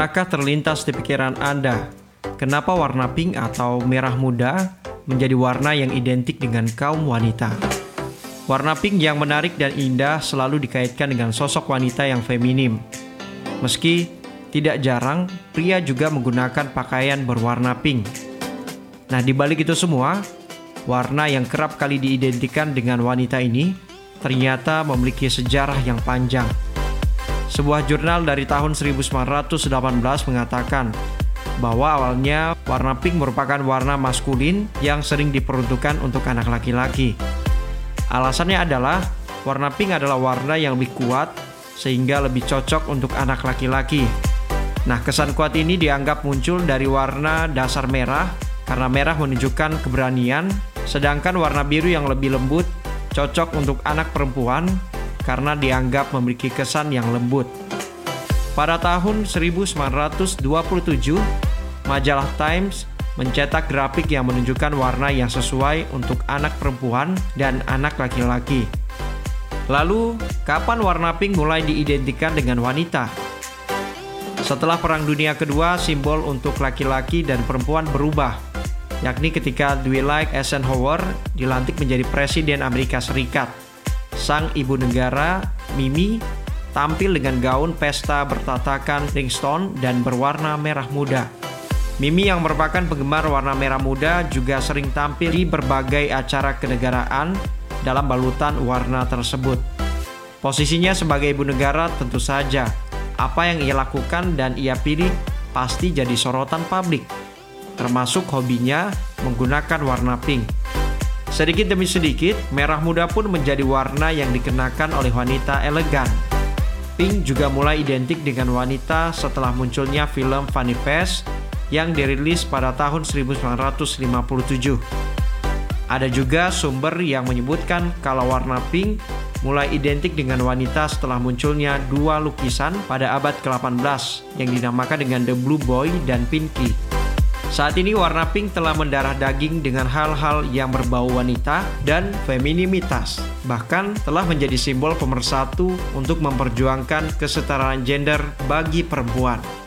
Pernahkah terlintas di pikiran Anda, kenapa warna pink atau merah muda menjadi warna yang identik dengan kaum wanita? Warna pink yang menarik dan indah selalu dikaitkan dengan sosok wanita yang feminim. Meski tidak jarang, pria juga menggunakan pakaian berwarna pink. Nah, di balik itu semua, warna yang kerap kali diidentikan dengan wanita ini ternyata memiliki sejarah yang panjang. Sebuah jurnal dari tahun 1918 mengatakan bahwa awalnya warna pink merupakan warna maskulin yang sering diperuntukkan untuk anak laki-laki. Alasannya adalah warna pink adalah warna yang lebih kuat sehingga lebih cocok untuk anak laki-laki. Nah, kesan kuat ini dianggap muncul dari warna dasar merah karena merah menunjukkan keberanian, sedangkan warna biru yang lebih lembut cocok untuk anak perempuan karena dianggap memiliki kesan yang lembut. Pada tahun 1927, majalah Times mencetak grafik yang menunjukkan warna yang sesuai untuk anak perempuan dan anak laki-laki. Lalu, kapan warna pink mulai diidentikan dengan wanita? Setelah Perang Dunia Kedua, simbol untuk laki-laki dan perempuan berubah, yakni ketika Dwight Eisenhower dilantik menjadi Presiden Amerika Serikat. Sang ibu negara, Mimi, tampil dengan gaun pesta bertatakan rhinestone dan berwarna merah muda. Mimi yang merupakan penggemar warna merah muda juga sering tampil di berbagai acara kenegaraan dalam balutan warna tersebut. Posisinya sebagai ibu negara tentu saja, apa yang ia lakukan dan ia pilih pasti jadi sorotan publik, termasuk hobinya menggunakan warna pink. Sedikit demi sedikit, merah muda pun menjadi warna yang dikenakan oleh wanita elegan. Pink juga mulai identik dengan wanita setelah munculnya film Funny Face yang dirilis pada tahun 1957. Ada juga sumber yang menyebutkan kalau warna pink mulai identik dengan wanita setelah munculnya dua lukisan pada abad ke-18 yang dinamakan dengan The Blue Boy dan Pinky. Saat ini warna pink telah mendarah daging dengan hal-hal yang berbau wanita dan femininitas. Bahkan telah menjadi simbol pemersatu untuk memperjuangkan kesetaraan gender bagi perempuan.